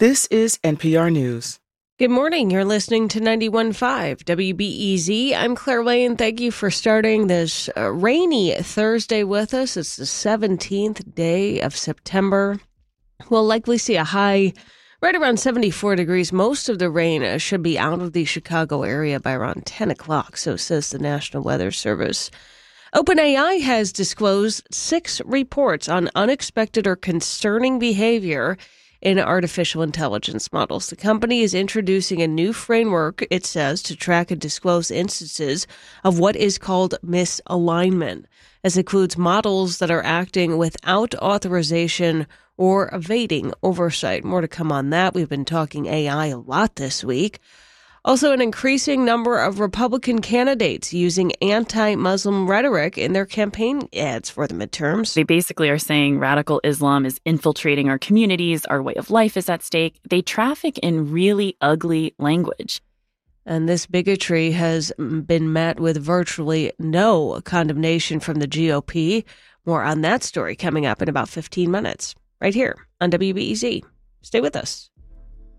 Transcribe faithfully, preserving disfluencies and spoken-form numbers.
This is N P R News. Good morning. You're listening to ninety-one point five W B E Z. I'm Claire Wayne. Thank you for starting this uh, rainy Thursday with us. It's the seventeenth day of September. We'll likely see a high right around seventy-four degrees. Most of the rain uh, should be out of the Chicago area by around ten o'clock, so says the National Weather Service. OpenAI has disclosed six reports on unexpected or concerning behavior in artificial intelligence models. The company is introducing a new framework, it says, to track and disclose instances of what is called misalignment. This includes models that are acting without authorization or evading oversight. More to come on that. We've been talking A I a lot this week. Also, an increasing number of Republican candidates using anti-Muslim rhetoric in their campaign ads for the midterms. They basically are saying radical Islam is infiltrating our communities, our way of life is at stake. They traffic in really ugly language. And this bigotry has been met with virtually no condemnation from the G O P. More on that story coming up in about fifteen minutes, right here on W B E Z. Stay with us.